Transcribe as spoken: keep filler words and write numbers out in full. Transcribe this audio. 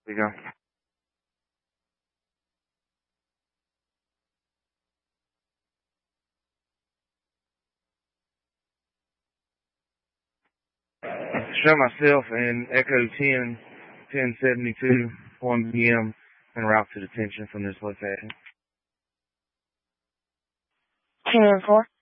There you go. Show myself in Echo ten, ten seventy-two, one P M, en route to detention from this location. ten four.